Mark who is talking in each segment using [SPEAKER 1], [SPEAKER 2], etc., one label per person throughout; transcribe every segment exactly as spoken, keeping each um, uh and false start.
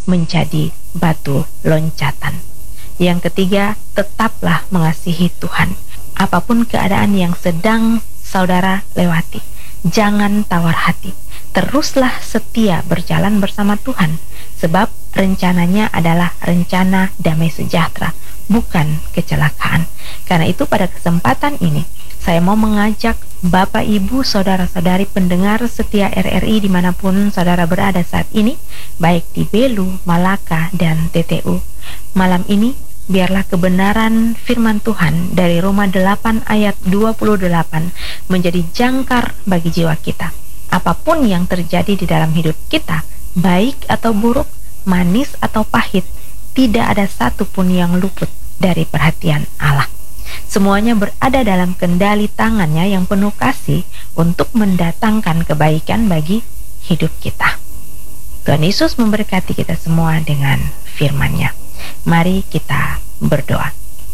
[SPEAKER 1] menjadi batu loncatan. Yang ketiga, tetaplah mengasihi Tuhan. Apapun keadaan yang sedang saudara lewati, jangan tawar hati. Teruslah setia berjalan bersama Tuhan, sebab rencananya adalah rencana damai sejahtera, bukan kecelakaan. Karena itu pada kesempatan ini, saya mau mengajak Bapak, Ibu, Saudara-saudari pendengar setia R R I dimanapun saudara berada saat ini, baik di Belu, Malaka, dan T T U. Malam ini, biarlah kebenaran firman Tuhan dari Roma delapan ayat dua puluh delapan menjadi jangkar bagi jiwa kita. Apapun yang terjadi di dalam hidup kita, baik atau buruk, manis atau pahit, tidak ada satupun yang luput dari perhatian Allah. Semuanya berada dalam kendali tangannya yang penuh kasih untuk mendatangkan kebaikan bagi hidup kita. Tuhan Yesus memberkati kita semua dengan firman-Nya. Mari kita berdoa.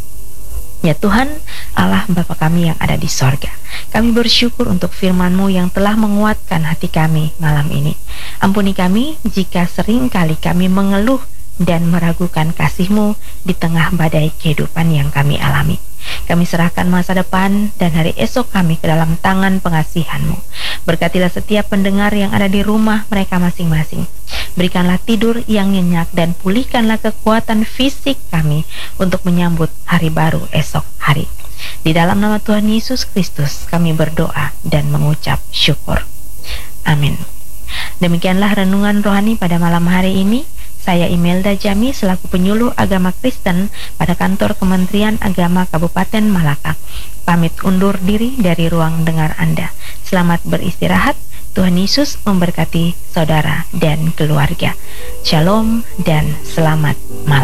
[SPEAKER 1] Ya Tuhan, Allah Bapa kami yang ada di sorga, kami bersyukur untuk firman-Mu yang telah menguatkan hati kami malam ini. Ampuni kami jika sering kali kami mengeluh dan meragukan kasih-Mu di tengah badai kehidupan yang kami alami. Kami serahkan masa depan dan hari esok kami ke dalam tangan pengasihan-Mu. Berkatilah setiap pendengar yang ada di rumah mereka masing-masing. Berikanlah tidur yang nyenyak dan pulihkanlah kekuatan fisik kami untuk menyambut hari baru esok hari. Di dalam nama Tuhan Yesus Kristus kami berdoa dan mengucap syukur. Amin. Demikianlah renungan rohani pada malam hari ini. Saya Imelda Jami selaku penyuluh agama Kristen pada kantor Kementerian Agama Kabupaten Malaka. Pamit undur diri dari ruang dengar Anda. Selamat beristirahat. Tuhan Yesus memberkati saudara dan keluarga. Shalom dan selamat malam.